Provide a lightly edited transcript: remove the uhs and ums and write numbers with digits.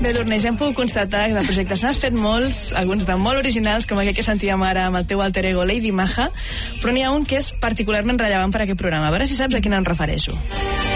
Bé, Lourdes, ja hem pogut constatar que de projectes n'has fet molts, alguns de molt originals, com aquest que sentíem ara amb el teu alter ego Lady Maja, però n'hi ha un que és particularment rellevant per a aquest programa. A veure si saps a quin em refereixo.